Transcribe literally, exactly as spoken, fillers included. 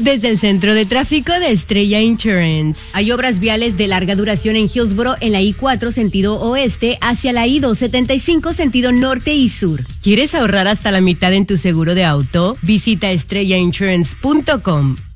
Desde el Centro de Tráfico de Estrella Insurance. Hay obras viales de larga duración en Hillsboro en la I cuatro sentido oeste hacia la I doscientos setenta y cinco sentido norte y sur. ¿Quieres ahorrar hasta la mitad en tu seguro de auto? Visita estrella insurance punto com.